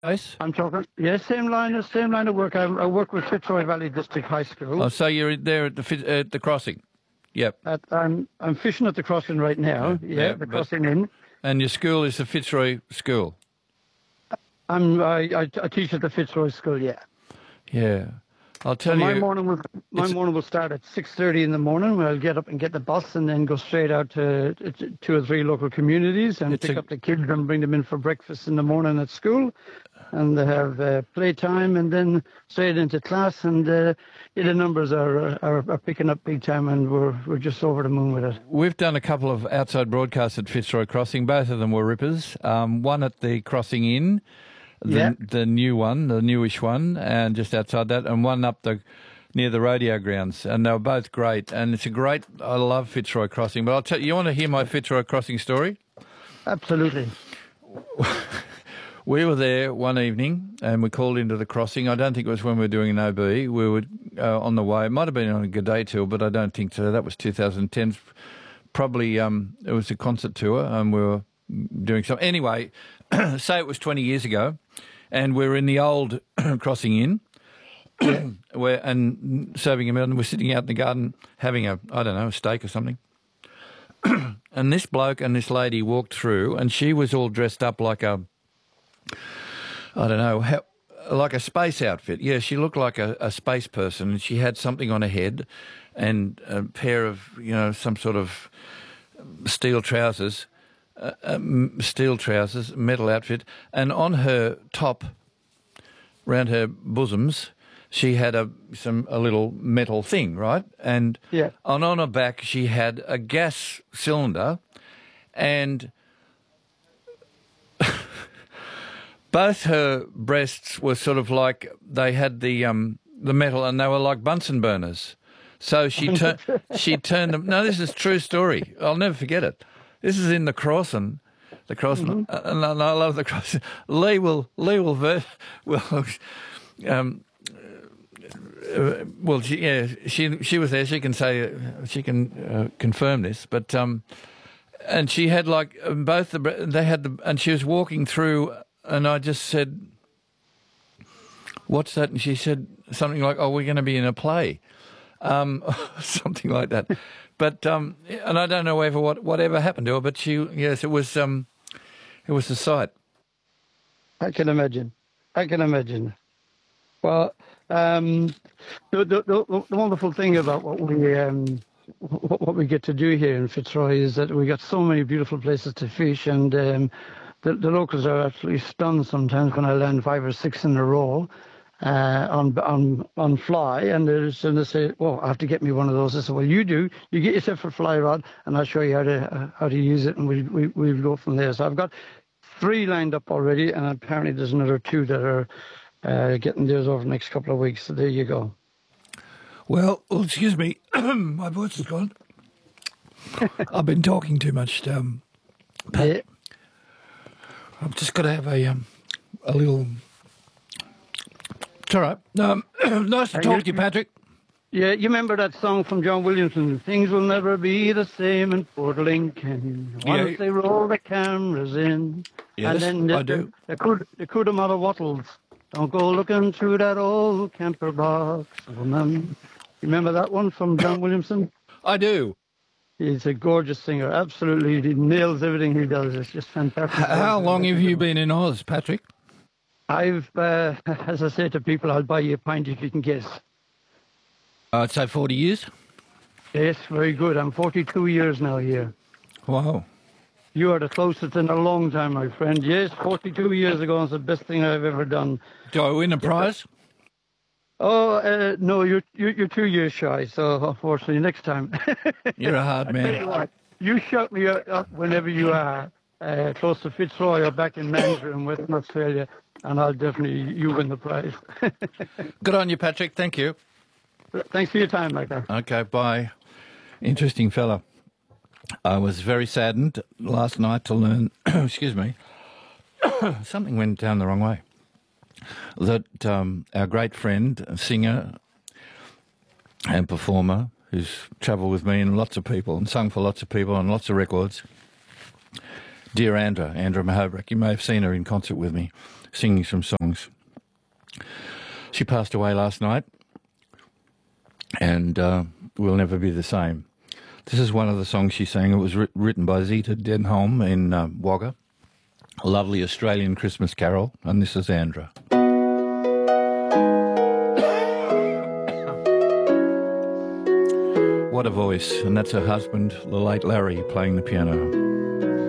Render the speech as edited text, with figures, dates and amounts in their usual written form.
Place? I'm talking. Yeah, same line of work. I work with Fitzroy Valley District High School. Oh, so you're there at the crossing? Yep. I'm fishing at the crossing right now. Yeah, the crossing in. And your school is the Fitzroy School? I teach at the Fitzroy School. Yeah. Yeah. I'll tell you. My morning will start at 6:30 in the morning, where I'll get up and get the bus, and then go straight out to 2 or 3 local communities and pick up the kids and bring them in for breakfast in the morning at school, and they have playtime, and then straight into class. And the numbers are picking up big time, and we're just over the moon with it. We've done a couple of outside broadcasts at Fitzroy Crossing. Both of them were rippers. One at the Crossing Inn. The new one, the newish one, and just outside that, and one up near the rodeo grounds, and they were both great. And it's I love Fitzroy Crossing. But I'll tell you, you want to hear my Fitzroy Crossing story? Absolutely. We were there one evening, and we called into the crossing. I don't think it was when we were doing an OB. We were on the way. It might have been on a G'day tour, but I don't think so. That was 2010. Probably it was a concert tour, and we were doing something. Anyway, say it was 20 years ago, and we're in the old Crossing Inn, and serving a meal, and we're sitting out in the garden having a steak or something. And this bloke and this lady walked through, and she was all dressed up like like a space outfit. Yeah, she looked like a space person, and she had something on her head and a pair of, some sort of steel trousers, metal outfit, and on her top, round her bosoms, she had a little metal thing, right? And on her back, she had a gas cylinder, and both her breasts were sort of like they had the metal, and they were like Bunsen burners. So she turned them. No, this is a true story. I'll never forget it. This is in the Crossing, and I love the Crossing. Lee will she was there. She can say she can confirm this, but and she had like both and she was walking through, and I just said, "What's that?" And she said something like, "Oh, we're going to be in a play," something like that. But and I don't know whatever happened to her, but it was a sight. I can imagine. Well, the wonderful thing about what we get to do here in Fitzroy is that we got so many beautiful places to fish, and the locals are absolutely stunned sometimes when I land 5 or 6 in a row. On fly, and they say, "Well, I have to get me one of those." I said, "Well, you do. You get yourself a fly rod, and I'll show you how to use it, and we'll go from there." So I've got 3 lined up already, and apparently there's another 2 that are getting theirs over the next couple of weeks. So there you go. Well, excuse me, my voice is gone. I've been talking too much. Pat. I've just got to have a little. It's all right. Nice to talk to you, Patrick. Yeah, you remember that song from John Williamson, "Things Will Never Be the Same in Port Lincoln, once they roll the cameras in." Yes, and then I do. The Cudamata Wattles, "Don't go looking through that old camper box, woman." You remember that one from John Williamson? I do. He's a gorgeous singer. Absolutely. He nails everything he does. It's just fantastic. How long have you been in Oz, Patrick? I've, as I say to people, I'll buy you a pint if you can guess. I'd say 40 years. Yes, very good. I'm 42 years now here. Wow. You are the closest in a long time, my friend. Yes, 42 years ago. It's the best thing I've ever done. Do I win a prize? Oh, no, you're 2 years shy, so unfortunately, next time. You're a hard man. Tell you what, you shout me up whenever you are close to Fitzroy or back in Mandurah in Western Australia, and I'll definitely, you win the prize. Good on you, Patrick. Thank you. Thanks for your time, Michael. Okay, bye. Interesting fella. I was very saddened last night to learn, excuse me, something went down the wrong way, that our great friend, singer and performer, who's travelled with me and lots of people and sung for lots of people on lots of records, dear Andra Mahobrak, you may have seen her in concert with me, singing some songs. She passed away last night, and will never be the same. This is one of the songs she sang. It was written by Zita Denholm in Wagga, a lovely Australian Christmas carol, and this is Andra. What a voice, and that's her husband, the late Larry, playing the piano.